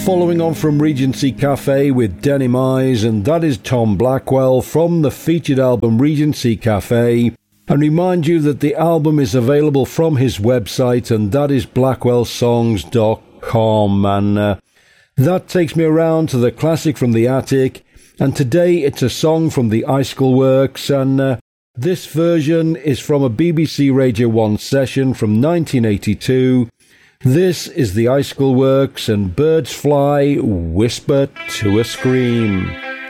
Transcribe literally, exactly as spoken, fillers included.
following on from Regency Cafe with Denim Eyes, and that is Tom Blackwell from the featured album Regency Cafe. And remind you that the album is available from his website, and that is blackwell songs dot com. And uh, that takes me around to the classic from the attic, and today it's a song from the Icicle Works, and uh, this version is from a B B C Radio one session from nineteen eighty-two. This is the Icicle Works and Birds Fly, Whisper to a Scream.